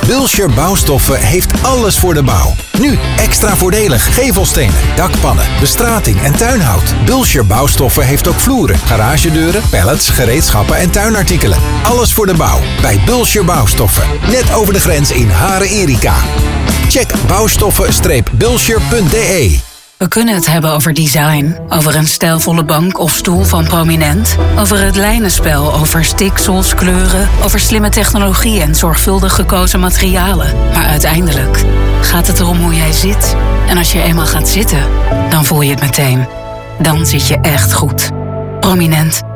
Bulscher Bouwstoffen heeft alles voor de bouw. Nu extra voordelig gevelstenen, dakpannen, bestrating en tuinhout. Bulscher Bouwstoffen heeft ook vloeren, garagedeuren, pallets, gereedschappen en tuinartikelen. Alles voor de bouw bij Bulscher Bouwstoffen. Net over de grens in Haren-Erika. Check bouwstoffen-bulscher.de. We kunnen het hebben over design, over een stijlvolle bank of stoel van Prominent, over het lijnenspel, over stiksels, kleuren, over slimme technologie en zorgvuldig gekozen materialen. Maar uiteindelijk gaat het erom hoe jij zit. En als je eenmaal gaat zitten, dan voel je het meteen. Dan zit je echt goed. Prominent.